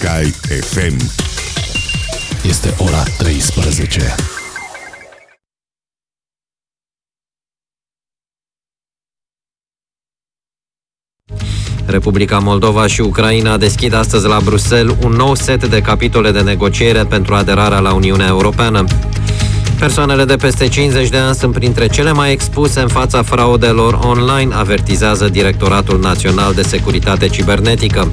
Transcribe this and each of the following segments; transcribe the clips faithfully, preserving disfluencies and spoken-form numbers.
Sky F M. Este ora treisprezece. Republica Moldova și Ucraina deschid astăzi la Bruxelles un nou set de capitole de negociere pentru aderarea la Uniunea Europeană. Persoanele de peste cincizeci de ani sunt printre cele mai expuse în fața fraudelor online, avertizează Directoratul Național de Securitate Cibernetică.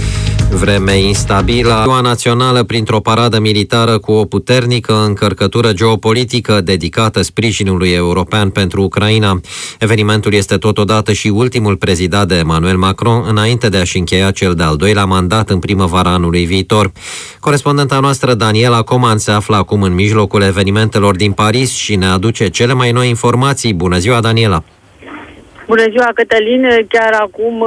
Vreme instabilă, ziua națională printr-o paradă militară cu o puternică încărcătură geopolitică dedicată sprijinului european pentru Ucraina. Evenimentul este totodată și ultimul prezidat de Emmanuel Macron înainte de a-și încheia cel de-al doilea mandat în primăvara anului viitor. Corespondenta noastră Daniela Coman se află acum în mijlocul evenimentelor din Paris și ne aduce cele mai noi informații. Bună ziua, Daniela! Bună ziua, Cătălin! Chiar acum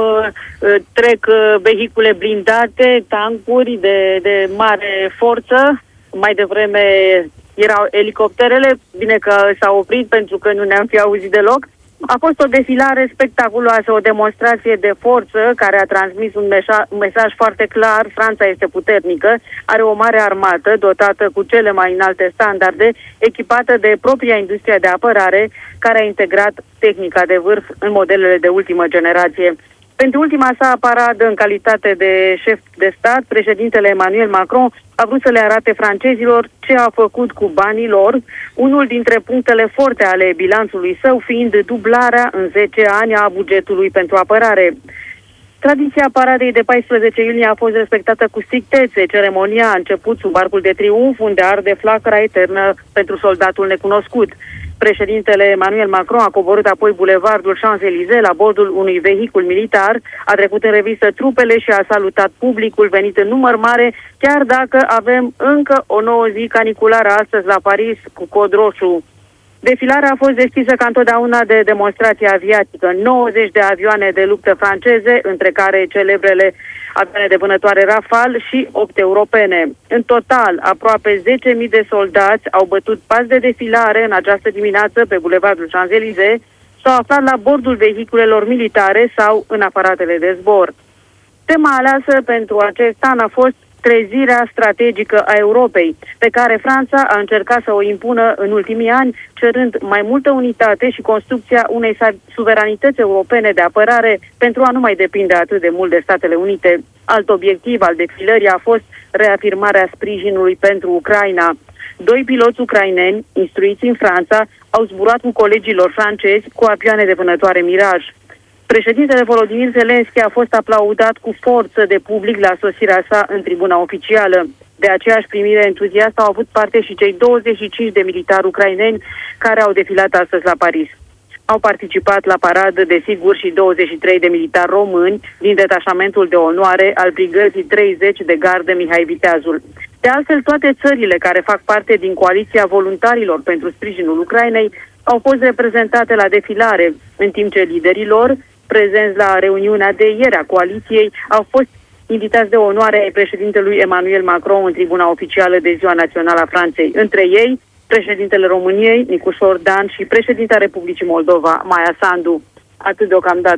trec vehicule blindate, tancuri de, de mare forță. Mai devreme erau elicopterele, bine că s-au oprit pentru că nu ne-am fi auzit deloc. A fost o defilare spectaculoasă, o demonstrație de forță care a transmis un, meșa, un mesaj foarte clar. Franța este puternică, are o mare armată dotată cu cele mai înalte standarde, echipată de propria industrie de apărare, care a integrat tehnica de vârf în modelele de ultimă generație. Pentru ultima sa paradă în calitate de șef de stat, președintele Emmanuel Macron a vrut să le arate francezilor ce a făcut cu banii lor, unul dintre punctele forte ale bilanțului său fiind dublarea în zece ani a bugetului pentru apărare. Tradiția paradei de paisprezece iunie a fost respectată cu strictețe. Ceremonia a început sub Arcul de Triunf, unde arde flacăra eternă pentru soldatul necunoscut. Președintele Emmanuel Macron a coborât apoi bulevardul Champs-Élysées la bordul unui vehicul militar, a trecut în revistă trupele și a salutat publicul venit în număr mare, chiar dacă avem încă o nouă zi caniculară astăzi la Paris cu cod roșu. Defilarea a fost deschisă ca întotdeauna de demonstrație aviatică. nouăzeci de avioane de luptă franceze, între care celebrele avioane de vânătoare Rafale și opt europene. În total, aproape zece mii de soldați au bătut pas de defilare în această dimineață pe bulevardul Champs-Élysées, s-au aflat la bordul vehiculelor militare sau în aparatele de zbor. Tema aleasă pentru acest an a fost trezirea strategică a Europei, pe care Franța a încercat să o impună în ultimii ani, cerând mai multă unitate și construcția unei suveranități europene de apărare pentru a nu mai depinde atât de mult de Statele Unite. Alt obiectiv al defilării a fost reafirmarea sprijinului pentru Ucraina. Doi piloți ucraineni, instruiți în Franța, au zburat cu colegilor francezi cu avioane de vânătoare Mirage. Președintele Volodymyr Zelensky a fost aplaudat cu forță de public la sosirea sa în tribuna oficială. De aceeași primire entuziastă au avut parte și cei douăzeci și cinci de militari ucraineni care au defilat astăzi la Paris. Au participat la paradă, desigur, și douăzeci și trei de militari români din detașamentul de onoare al brigăzii treizeci de gardă Mihai Viteazul. De altfel, toate țările care fac parte din coaliția voluntarilor pentru sprijinul Ucrainei au fost reprezentate la defilare, în timp ce liderii lor, prezenți la reuniunea de ieri a coaliției, au fost invitați de onoare ai președintelui Emmanuel Macron în tribuna oficială de Ziua Națională a Franței. Între ei, președintele României, Nicușor Dan, și președinta Republicii Moldova, Maia Sandu. Atât deocamdată.